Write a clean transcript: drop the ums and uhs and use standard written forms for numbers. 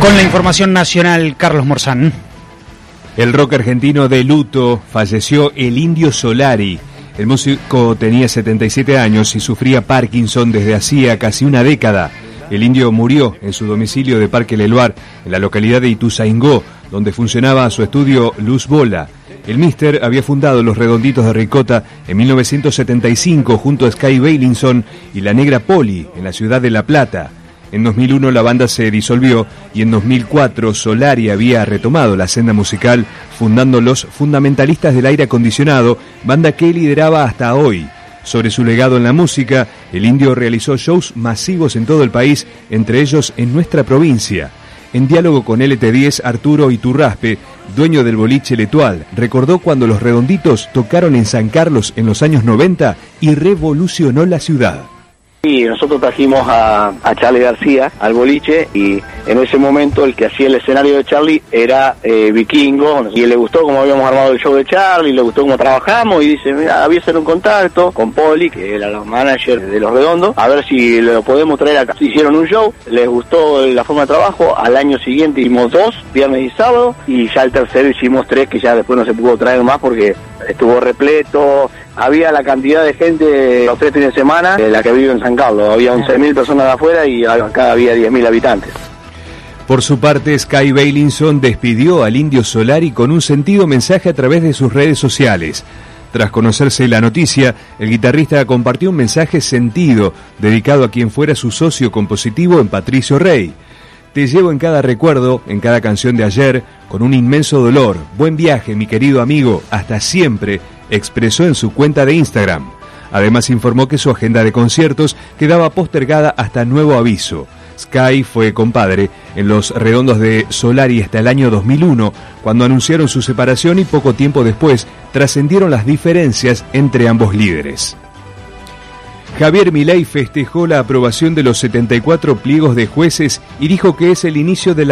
Con la información nacional, Carlos Morzán. El rock argentino de luto, falleció el Indio Solari. El músico tenía 77 años y sufría Parkinson desde hacía casi una década. El Indio murió en su domicilio de Parque Leloir, en la localidad de Ituzaingó, donde funcionaba su estudio Luz Bola. El Mister había fundado Los Redonditos de Ricota en 1975 junto a Sky Bailinson y La Negra Poli en la ciudad de La Plata. En 2001 la banda se disolvió y en 2004 Solari había retomado la senda musical fundando Los Fundamentalistas del Aire Acondicionado, banda que lideraba hasta hoy. Sobre su legado en la música, el Indio realizó shows masivos en todo el país, entre ellos en nuestra provincia. En diálogo con LT10, Arturo Iturraspe, dueño del boliche L'Etoile, recordó cuando Los Redonditos tocaron en San Carlos en los años 90 y revolucionó la ciudad. Y nosotros trajimos a Charly García al boliche y en ese momento el que hacía el escenario de Charly era Vikingo, y le gustó cómo habíamos armado el show de Charly, le gustó cómo trabajamos y dice, mira, había hacer un contacto con Poli, que era la manager de Los Redondos, a ver si lo podemos traer acá. Hicieron un show, les gustó la forma de trabajo, al año siguiente hicimos 2, viernes y sábado, y ya el tercero hicimos 3, que ya después no se pudo traer más porque estuvo repleto. Había la cantidad de gente los 3 fines de semana, la que vive en San Carlos. Había 11.000 personas de afuera y acá había 10.000 habitantes. Por su parte, Sky Bailinson despidió al Indio Solari con un sentido mensaje a través de sus redes sociales. Tras conocerse la noticia, el guitarrista compartió un mensaje sentido, dedicado a quien fuera su socio compositivo en Patricio Rey. Te llevo en cada recuerdo, en cada canción de ayer, con un inmenso dolor. Buen viaje, mi querido amigo, hasta siempre, expresó en su cuenta de Instagram. Además informó que su agenda de conciertos quedaba postergada hasta nuevo aviso. Sky fue compadre en Los Redondos de Solari hasta el año 2001, cuando anunciaron su separación y poco tiempo después trascendieron las diferencias entre ambos líderes. Javier Milei festejó la aprobación de los 74 pliegos de jueces y dijo que es el inicio de la